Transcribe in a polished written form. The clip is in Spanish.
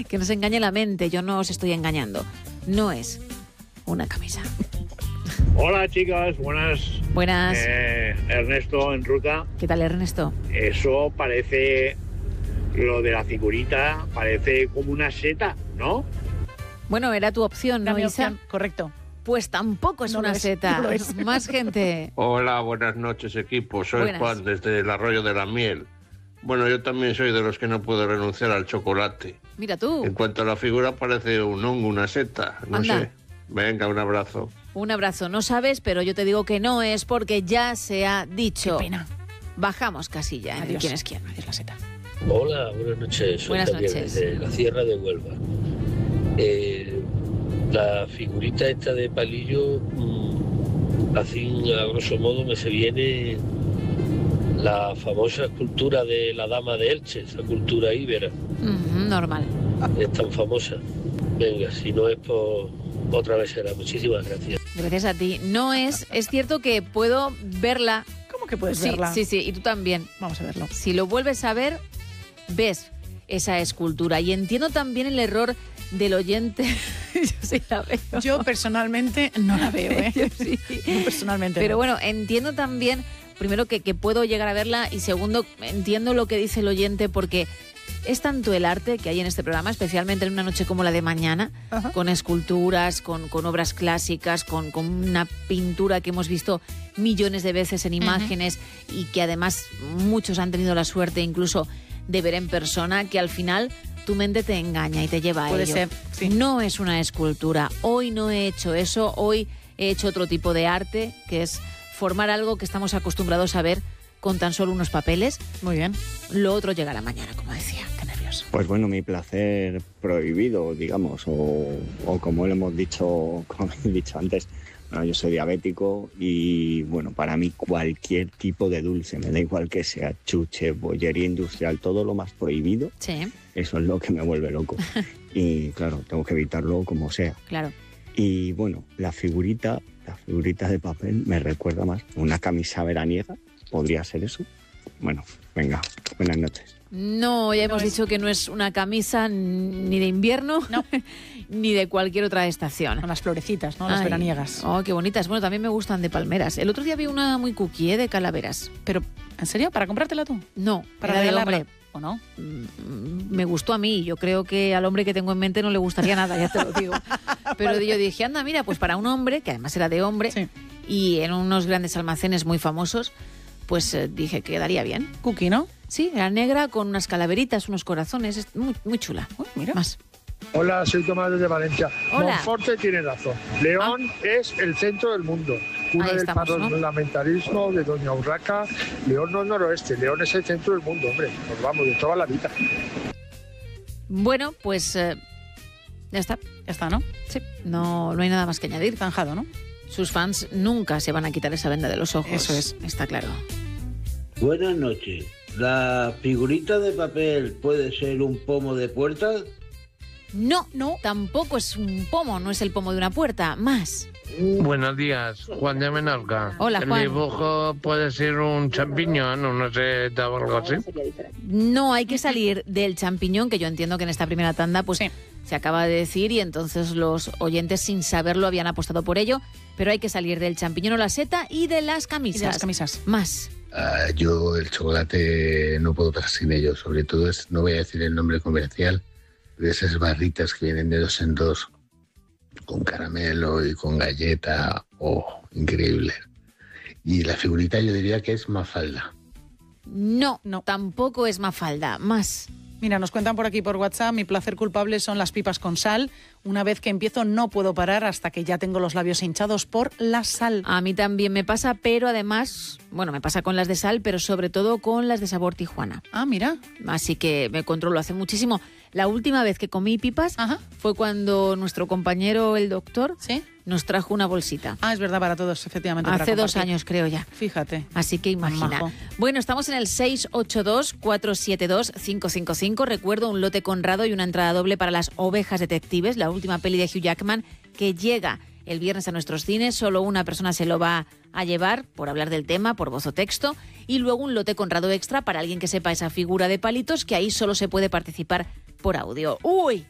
Que nos engañe la mente, yo no os estoy engañando. No es una camisa. Hola chicas, buenas. Buenas. Ernesto en ruta. ¿Qué tal, Ernesto? Eso parece, lo de la figurita, parece como una seta, ¿no? Bueno, era tu opción, ¿no, Mi Isa? opción, correcto. Pues tampoco es No una lo es, seta. no lo es. Más gente. Hola, buenas noches equipo, soy Buenas. Juan desde el Arroyo de la Miel. Bueno, yo también soy de los que no puedo renunciar al chocolate. Mira tú. En cuanto a la figura parece un hongo, una seta, no Anda. sé. Venga, un abrazo. Un abrazo. No sabes, pero yo te digo que no es porque ya se ha dicho. Qué pena. Bajamos casilla en el Adiós. quién es quién. Adiós la seta. Hola, buenas noches. Soy Buenas Javier, noches. desde la Sierra de Huelva. La figurita esta de palillo, así a grosso modo me se viene la famosa escultura de la Dama de Elche, esa cultura íbera, Normal. es tan famosa. Venga, si no es por otra vez será. Muchísimas gracias. Gracias a ti. No es cierto que puedo verla. ¿Cómo que puedes Sí, verla? sí, y tú también. Vamos a verlo. Si lo vuelves a ver, ves esa escultura. Y entiendo también el error del oyente. Yo sí la veo. Yo personalmente no la veo, ¿eh? Yo sí. Yo personalmente Pero no. bueno, entiendo también, primero, que puedo llegar a verla, y segundo, entiendo lo que dice el oyente, porque es tanto el arte que hay en este programa, especialmente en una noche como la de mañana, Ajá. con esculturas, con obras clásicas, con una pintura que hemos visto millones de veces en imágenes y que además muchos han tenido la suerte incluso de ver en persona, que al final tu mente te engaña y te lleva a Puede ello. ser, sí. No es una escultura. Hoy no he hecho eso, hoy he hecho otro tipo de arte, que es formar algo que estamos acostumbrados a ver con tan solo unos papeles. Muy bien. Lo otro llegará mañana, como decía. Qué nervioso. Pues bueno, mi placer prohibido, digamos, o como lo hemos dicho, como he dicho antes, bueno, yo soy diabético y bueno, para mí cualquier tipo de dulce, me da igual que sea chuche, bollería industrial, todo lo más prohibido, Sí, eso es lo que me vuelve loco. Y claro, tengo que evitarlo como sea. claro. Y bueno, la figurita de papel me recuerda más una camisa veraniega, podría ser eso. Bueno, venga, buenas noches. No, ya hemos es. dicho que no es una camisa ni de invierno, No. ni de cualquier otra estación. Con las florecitas, ¿no? Las Ay, veraniegas. Oh, qué bonitas. Bueno, también me gustan de palmeras. El otro día vi una muy cookie, de calaveras. Pero, ¿en serio? ¿Para comprártela tú? No, ¿Para era de regalarla? hombre. ¿O no? Me gustó a mí. Yo creo que al hombre que tengo en mente no le gustaría nada, ya te lo digo. Pero yo dije, anda, mira, pues para un hombre, que además era de hombre, Sí. y en unos grandes almacenes muy famosos, pues dije que quedaría bien. Cookie, ¿no? Sí, era negra con unas calaveritas, unos corazones, es muy, muy chula. Uy, mira. Más. Hola, soy Tomás desde Valencia. Hola. Monforte tiene razón. León es el centro del mundo. Cuna Ahí del estamos, ¿no? parlamentarismo de Doña Urraca. León no es noroeste, León es el centro del mundo, hombre. Nos vamos de toda la vida. Bueno, pues ya está. Ya está, ¿no? Sí, no hay nada más que añadir. Zanjado, ¿no? Sus fans nunca se van a quitar esa venda de los ojos. Eso es. Está claro. Buenas noches. ¿La figurita de papel puede ser un pomo de puerta? No, tampoco es un pomo, no es el pomo de una puerta. Más. Buenos días, Juan de Menorca. Hola, Juan. El dibujo puede ser un champiñón, una seta o algo así. No hay que salir del champiñón, que yo entiendo que en esta primera tanda pues Sí. se acaba de decir y entonces los oyentes sin saberlo habían apostado por ello, pero hay que salir del champiñón o la seta y de las Y camisas. de las camisas. Más. Yo el chocolate no puedo pasar sin ello, sobre todo no voy a decir el nombre comercial, de esas barritas que vienen de 2 en 2, con caramelo y con galleta, increíble. Y la figurita yo diría que es Mafalda. No, No. tampoco es Mafalda. Más. Mira, nos cuentan por aquí por WhatsApp, mi placer culpable son las pipas con sal. Una vez que empiezo no puedo parar hasta que ya tengo los labios hinchados por la sal. A mí también me pasa, pero además, bueno, me pasa con las de sal, pero sobre todo con las de sabor Tijuana. Ah, mira. Así que me controlo hace muchísimo. La última vez que comí pipas Ajá. fue cuando nuestro compañero, el doctor, ¿Sí? nos trajo una bolsita. Ah, es verdad, para todos, efectivamente. para Hace 2 compartir. años, creo ya. Fíjate. Así que imagina. Majo. Bueno, estamos en el 682-472-555. Recuerdo un lote Conrado y una entrada doble para Las Ovejas Detectives, la última peli de Hugh Jackman, que llega el viernes a nuestros cines. Solo una persona se lo va a llevar por hablar del tema, por voz o texto. Y luego un lote Conrado extra para alguien que sepa esa figura de palitos, que ahí solo se puede participar por audio. ¡Uy!